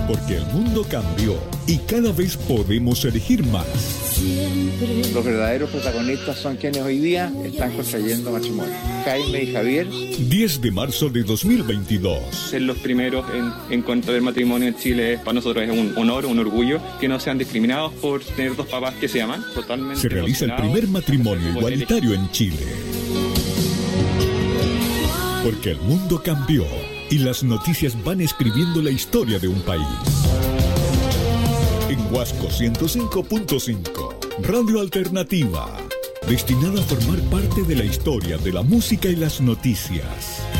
Porque el mundo cambió y cada vez podemos elegir más. Los verdaderos protagonistas son quienes hoy día están contrayendo matrimonio. Jaime y Javier. 10 de marzo de 2022. Ser los primeros en contraer matrimonio en Chile para nosotros es un honor, un orgullo, que no sean discriminados por tener dos papás que se aman. Totalmente. Se realiza el primer matrimonio igualitario en Chile. Porque el mundo cambió y las noticias van escribiendo la historia de un país. En Huasco 105.5, Radio Alternativa, destinada a formar parte de la historia de la música y las noticias.